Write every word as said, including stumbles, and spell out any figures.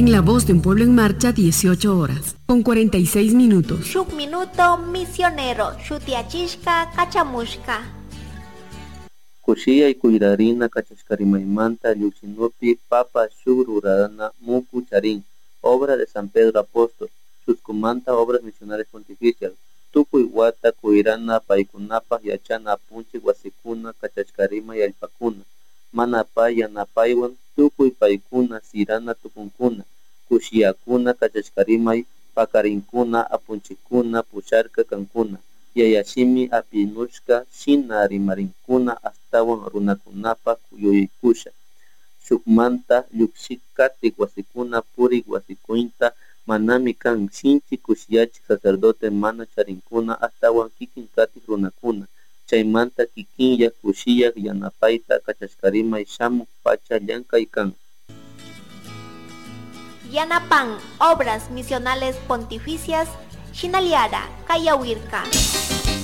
En La Voz de un Pueblo en Marcha, dieciocho horas, con cuarenta y seis minutos. Shuk minuto misionero, shutiachishka kachamushka. Kushia y cuidarina cachascarimaimanta lluchinupi papa shuk ruradana muku charin. Obra de San Pedro Apóstol. Chuscumanta Obras Misionales Pontificiales. Tukuy wata kuirana paykunapa yachana punchi wasikuna kachachkarima y alpakuna. Manapay yanapaywan tukuy paykuna sirana tukunkuna. Kushiakuna kachachkarimay pakarinkuna apunchikuna pusharka kankuna. Yayashimi apinushka shina rimarinkuna astawan runakunapa yuyaykusha. Shukmanta llukshikatik wasikuna purik wasikuinta manami kan shinchi kushiyachik sacerdote mana charinkuna astawan kikinkatik runakuna. Chaymanta kikinya kushiyak yanapayta kachashkarimay shamuk pacha llankay kan. Yanapan Obras Misionales Pontificias Shinaliara Kayawirka.